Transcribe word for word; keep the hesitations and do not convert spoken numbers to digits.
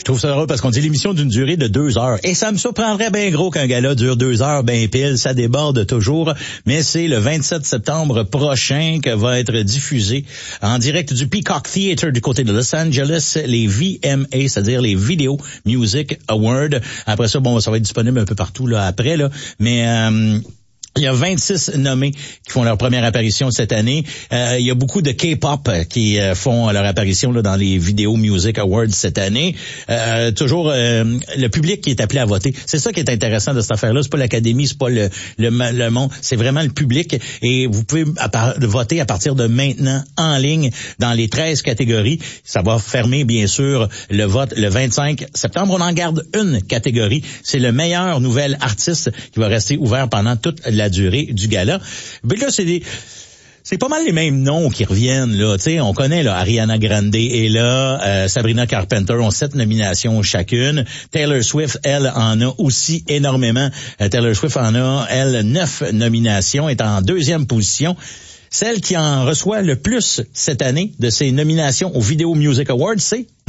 trouve ça drôle parce qu'on dit l'émission d'une durée de deux heures. Et ça me surprendrait bien gros qu'un gala dure deux heures bien pile. Ça déborde toujours. Mais c'est le vingt-sept septembre prochain que va être diffusé en direct du Peacock Theatre du côté de Los Angeles, les V M A, c'est-à-dire les Video Music Awards. Après ça, bon, ça va être disponible un peu partout là après, là. Mais... Euh, il y a vingt-six nommés qui font leur première apparition cette année. Euh, il y a beaucoup de K-pop qui euh, font leur apparition là, dans les Video Music Awards cette année. Euh, toujours euh, le public qui est appelé à voter. C'est ça qui est intéressant de cette affaire-là. C'est pas l'académie, c'est pas le, le, le monde, c'est vraiment le public. Et vous pouvez à part, voter à partir de maintenant en ligne dans les treize catégories. Ça va fermer bien sûr le vote le vingt-cinq septembre. On en garde une catégorie. C'est le meilleur nouvel artiste qui va rester ouvert pendant toute la durée du gala. Mais là, c'est des... C'est pas mal les mêmes noms qui reviennent, là. Tu sais, on connaît, là, Ariana Grande est là, euh, Sabrina Carpenter ont sept nominations chacune. Taylor Swift, elle, en a aussi énormément. Euh, Taylor Swift en a, elle, neuf nominations, est en deuxième position. Celle qui en reçoit le plus cette année de ses nominations aux Video Music Awards, c'est